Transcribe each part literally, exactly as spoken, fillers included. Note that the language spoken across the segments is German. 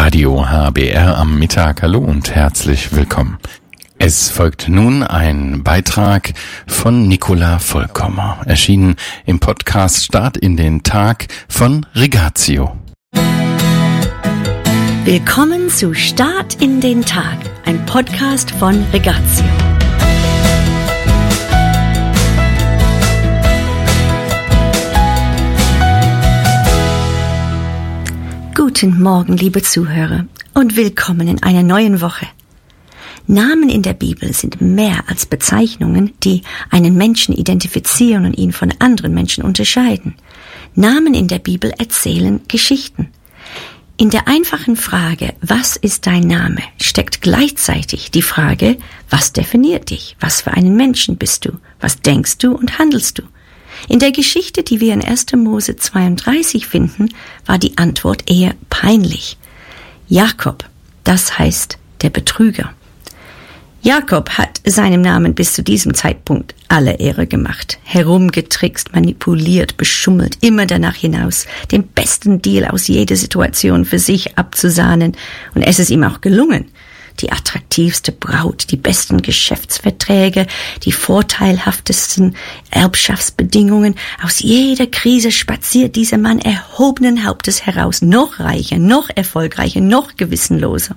Radio H B R am Mittag. Hallo und herzlich willkommen. Es folgt nun ein Beitrag von Nicola Vollkommer, erschienen im Podcast Start in den Tag von Rigatio. Willkommen zu Start in den Tag, ein Podcast von Rigatio. Guten Morgen, liebe Zuhörer, und willkommen in einer neuen Woche. Namen in der Bibel sind mehr als Bezeichnungen, die einen Menschen identifizieren und ihn von anderen Menschen unterscheiden. Namen in der Bibel erzählen Geschichten. In der einfachen Frage, was ist dein Name, steckt gleichzeitig die Frage, was definiert dich, was für einen Menschen bist du, was denkst du und handelst du. In der Geschichte, die wir in erster Mose zweiunddreißig finden, war die Antwort eher peinlich. Jakob, das heißt der Betrüger. Jakob hat seinem Namen bis zu diesem Zeitpunkt alle Ehre gemacht, herumgetrickst, manipuliert, beschummelt, immer danach hinaus, den besten Deal aus jeder Situation für sich abzusahnen, und es ist ihm auch gelungen. Die attraktivste Braut, die besten Geschäftsverträge, die vorteilhaftesten Erbschaftsbedingungen. Aus jeder Krise spaziert dieser Mann erhobenen Hauptes heraus, noch reicher, noch erfolgreicher, noch gewissenloser.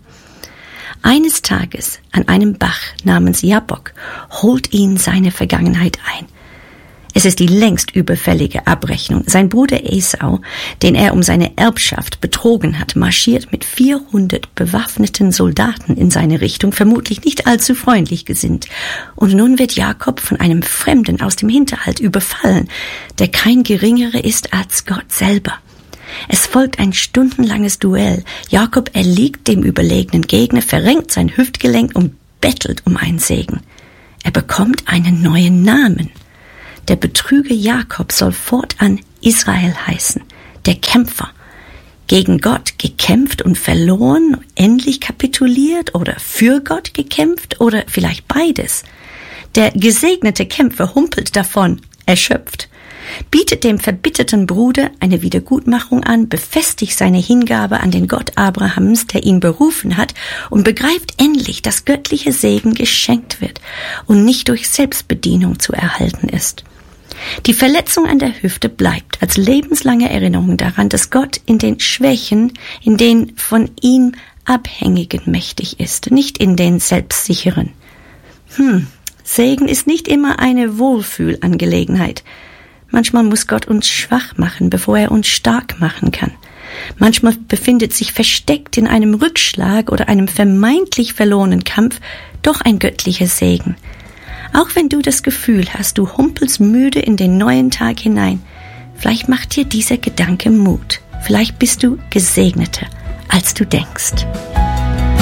Eines Tages an einem Bach namens Jabbok holt ihn seine Vergangenheit ein. Es ist die längst überfällige Abrechnung. Sein Bruder Esau, den er um seine Erbschaft betrogen hat, marschiert mit vierhundert bewaffneten Soldaten in seine Richtung, vermutlich nicht allzu freundlich gesinnt. Und nun wird Jakob von einem Fremden aus dem Hinterhalt überfallen, der kein geringerer ist als Gott selber. Es folgt ein stundenlanges Duell. Jakob erliegt dem überlegenen Gegner, verrenkt sein Hüftgelenk und bettelt um einen Segen. Er bekommt einen neuen Namen. Der Betrüger Jakob soll fortan Israel heißen, der Kämpfer. Gegen Gott gekämpft und verloren, endlich kapituliert, oder für Gott gekämpft, oder vielleicht beides. Der gesegnete Kämpfer humpelt davon, erschöpft, bietet dem verbitterten Bruder eine Wiedergutmachung an, befestigt seine Hingabe an den Gott Abrahams, der ihn berufen hat, und begreift endlich, dass göttlicher Segen geschenkt wird und nicht durch Selbstbedienung zu erhalten ist. Die Verletzung an der Hüfte bleibt als lebenslange Erinnerung daran, dass Gott in den Schwächen, in den von ihm Abhängigen mächtig ist, nicht in den Selbstsicheren. Hm, Segen ist nicht immer eine Wohlfühlangelegenheit. Manchmal muss Gott uns schwach machen, bevor er uns stark machen kann. Manchmal befindet sich versteckt in einem Rückschlag oder einem vermeintlich verlorenen Kampf doch ein göttlicher Segen. Auch wenn du das Gefühl hast, du humpelst müde in den neuen Tag hinein, vielleicht macht dir dieser Gedanke Mut. Vielleicht bist du gesegneter, als du denkst.